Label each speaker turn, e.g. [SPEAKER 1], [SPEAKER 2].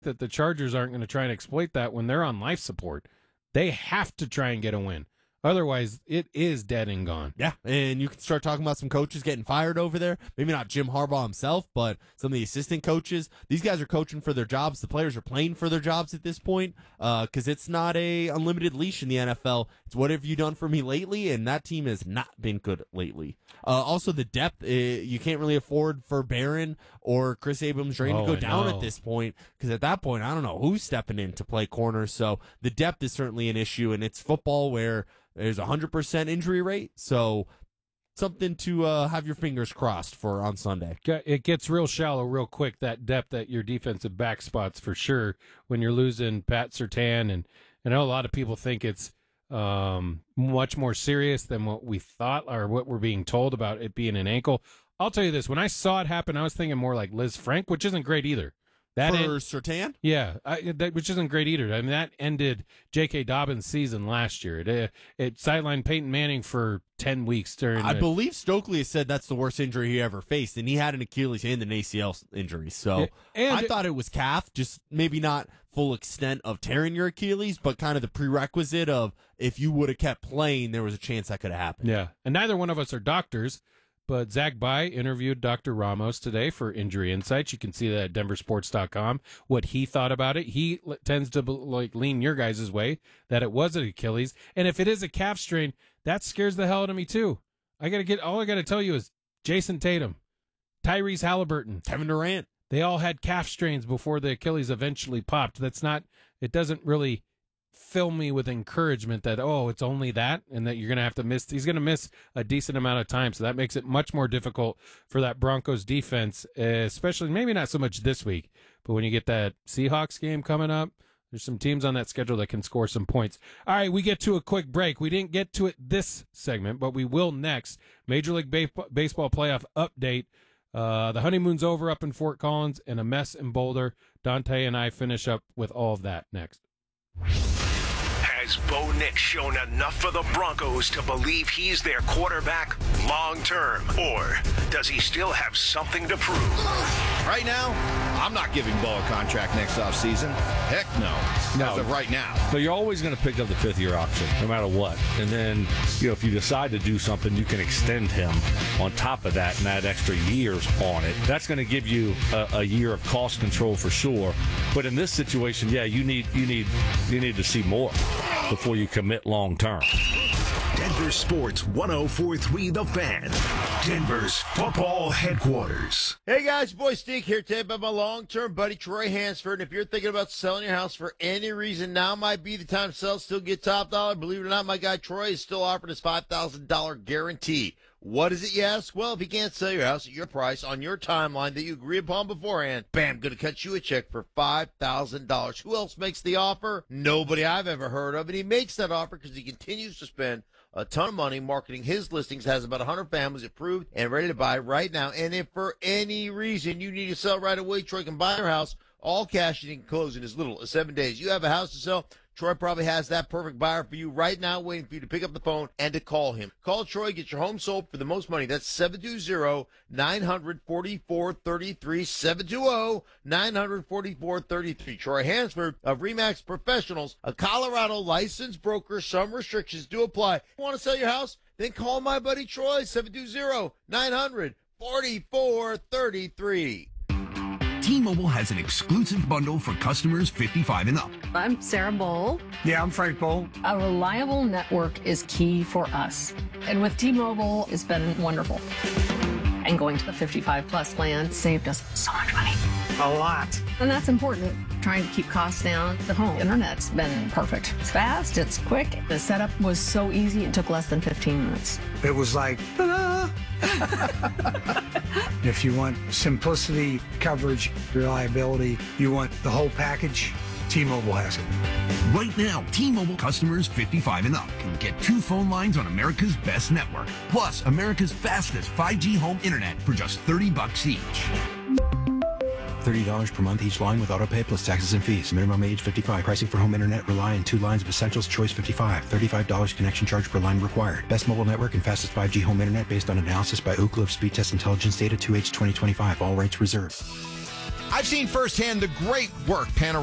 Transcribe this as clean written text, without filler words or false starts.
[SPEAKER 1] that the Chargers aren't going to try and exploit that when they're on life support. They have to try and get a win. Otherwise, it is dead and gone.
[SPEAKER 2] Yeah, and you can start talking about some coaches getting fired over there. Maybe not Jim Harbaugh himself, but some of the assistant coaches. These guys are coaching for their jobs. The players are playing for their jobs at this point because it's not a unlimited leash in the NFL. It's what have you done for me lately, and that team has not been good lately. Also, the depth, you can't really afford for Barron or Chris Abrams to go down at this point because at that point, I don't know who's stepping in to play corner. So the depth is certainly an issue, and it's football where there's a 100% injury rate, so something to have your fingers crossed for on Sunday.
[SPEAKER 1] It gets real shallow real quick, that depth at your defensive back spots for sure when you're losing Pat Surtain. And I know a lot of people think it's much more serious than what we thought or what we're being told about it being an ankle. I'll tell you this, when I saw it happen, I was thinking more like Liz Frank, which isn't great either.
[SPEAKER 2] Surtain?
[SPEAKER 1] Yeah, which isn't great either. I mean, that ended J.K. Dobbins' season last year. It sidelined Peyton Manning for 10 weeks during.
[SPEAKER 2] I believe Stokely has said that's the worst injury he ever faced, and he had an Achilles and an ACL injury. So I thought it was calf, just maybe not full extent of tearing your Achilles, but kind of the prerequisite of if you would have kept playing, there was a chance that could have happened.
[SPEAKER 1] Yeah, and neither one of us are doctors. But Zach Bai interviewed Dr. Ramos today for Injury Insights. You can see that at denversports.com, what he thought about it. He tends to lean your guys' way that it was an Achilles. And if it is a calf strain, that scares the hell out of me too. All I got to tell you is Jason Tatum, Tyrese Halliburton,
[SPEAKER 2] Kevin Durant.
[SPEAKER 1] They all had calf strains before the Achilles eventually popped. It doesn't really fill me with encouragement that, it's only that and that you're going to have to miss. He's going to miss a decent amount of time. So that makes it much more difficult for that Broncos defense, especially maybe not so much this week, but when you get that Seahawks game coming up, there's some teams on that schedule that can score some points. All right, we get to a quick break. We didn't get to it this segment, but we will next. Major League Baseball playoff update. The honeymoon's over up in Fort Collins and a mess in Boulder. Dante and I finish up with all of that next.
[SPEAKER 3] Has Bo Nix shown enough for the Broncos to believe he's their quarterback long-term? Or does he still have something to prove?
[SPEAKER 4] Right now, I'm not giving Bo a contract next offseason. Heck no. As of right now.
[SPEAKER 5] But you're always going to pick up the fifth-year option, no matter what. And then, if you decide to do something, you can extend him on top of that and add extra years on it. That's going to give you a year of cost control for sure. But in this situation, you need to see more before you commit long term.
[SPEAKER 3] Denver Sports 104.3 The Fan, Denver's football headquarters.
[SPEAKER 6] Hey guys, your boy Steve here today about my long-term buddy Troy Hansford. And if you're thinking about selling your house for any reason, now might be the time to sell, still get top dollar. Believe it or not, my guy Troy is still offering his $5,000 guarantee. What is it, you ask? Well, if you can't sell your house at your price on your timeline that you agree upon beforehand, bam, going to cut you a check for $5,000. Who else makes the offer? Nobody I've ever heard of. And he makes that offer because he continues to spend a ton of money marketing his listings, has about 100 families approved and ready to buy right now. And if for any reason you need to sell right away, Troy can buy your house all cash and he can close in as little as 7 days. You have a house to sell, Troy probably has that perfect buyer for you right now, waiting for you to pick up the phone and to call him. Call Troy, get your home sold for the most money. That's 720-944-33, 720-944-33. Troy Hansford of RE/MAX Professionals, a Colorado licensed broker. Some restrictions do apply. Want to sell your house? Then call my buddy Troy, 720-900-4433.
[SPEAKER 3] T-Mobile has an exclusive bundle for customers 55 and up.
[SPEAKER 7] I'm Sarah Bowl.
[SPEAKER 8] Yeah, I'm Frank Bowl.
[SPEAKER 7] A reliable network is key for us. And with T-Mobile, it's been wonderful. And going to the 55 plus plan saved us so much money.
[SPEAKER 8] A lot.
[SPEAKER 7] And that's important. Trying to keep costs down. The home internet's been perfect. It's fast, it's quick. The setup was so easy, it took less than 15 minutes.
[SPEAKER 8] It was like, ta-da! If you want simplicity, coverage, reliability, you want the whole package, T-Mobile has it.
[SPEAKER 3] Right now, T-Mobile customers 55 and up can get 2 phone lines on America's best network, plus America's fastest 5G home internet for just $30 each.
[SPEAKER 9] $30 per month each line with autopay plus taxes and fees. Minimum age 55. Pricing for home internet rely on 2 lines of essentials. Choice 55. $35 connection charge per line required. Best mobile network and fastest 5G home internet based on analysis by Ookla of Speed Test Intelligence data 2H 2025. All rights reserved.
[SPEAKER 4] I've seen firsthand the great work Panorama